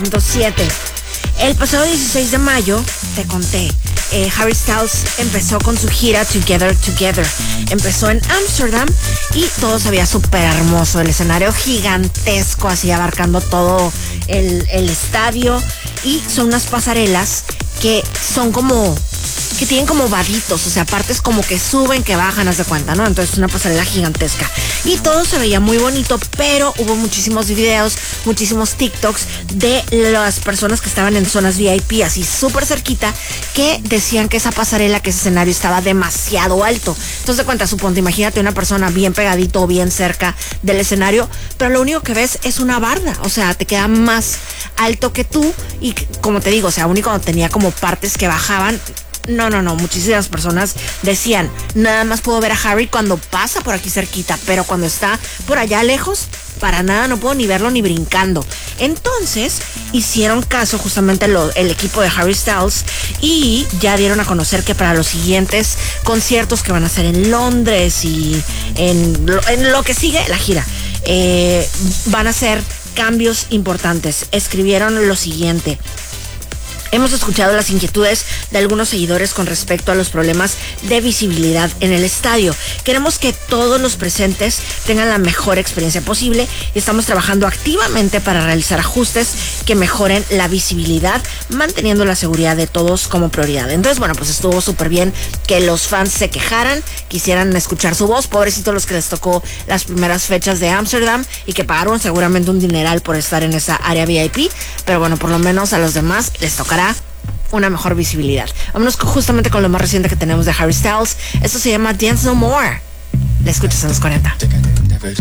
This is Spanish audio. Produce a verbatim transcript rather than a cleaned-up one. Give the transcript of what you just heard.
siete. El pasado dieciséis de mayo, te conté, eh, Harry Styles empezó con su gira Together Together. Empezó en Ámsterdam y todo se veía súper hermoso. El escenario gigantesco, así abarcando todo el, el estadio. Y son unas pasarelas que son como... que tienen como vaditos, o sea, partes como que suben, que bajan, haz de cuenta, ¿no? Entonces una pasarela gigantesca. Y todo se veía muy bonito, pero hubo muchísimos videos, muchísimos TikToks de las personas que estaban en zonas V I P, así súper cerquita, que decían que esa pasarela, que ese escenario estaba demasiado alto. Entonces de cuenta, suponte, imagínate una persona bien pegadito o bien cerca del escenario, pero lo único que ves es una barda, o sea, te queda más alto que tú y como te digo, o sea, único tenía como partes que bajaban. No, no, no, muchísimas personas decían, nada más puedo ver a Harry cuando pasa por aquí cerquita, pero cuando está por allá lejos, para nada, no puedo ni verlo ni brincando. Entonces, hicieron caso justamente lo, el equipo de Harry Styles y ya dieron a conocer que para los siguientes conciertos que van a hacer en Londres y en lo, en lo que sigue la gira, eh, van a ser cambios importantes. Escribieron lo siguiente: hemos escuchado las inquietudes de algunos seguidores con respecto a los problemas de visibilidad en el estadio. Queremos que todos los presentes tengan la mejor experiencia posible y estamos trabajando activamente para realizar ajustes que mejoren la visibilidad, manteniendo la seguridad de todos como prioridad. Entonces, bueno, pues estuvo súper bien que los fans se quejaran, quisieran escuchar su voz. Pobrecitos los que les tocó las primeras fechas de Ámsterdam y que pagaron seguramente un dineral por estar en esa área V I P. Pero bueno, por lo menos a los demás les tocará una mejor visibilidad. Vámonos justamente con lo más reciente que tenemos de Harry Styles. Esto se llama Dance No More. La escuchas en los cuarenta.